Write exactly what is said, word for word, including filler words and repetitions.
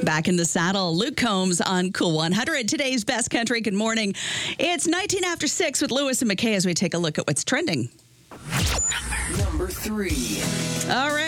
Back in the saddle, Luke Combs on Cool one hundred. Today's Best Country. Good morning. It's nineteen after six with Lewis and McKay as we take a look at what's trending. Number three. All right.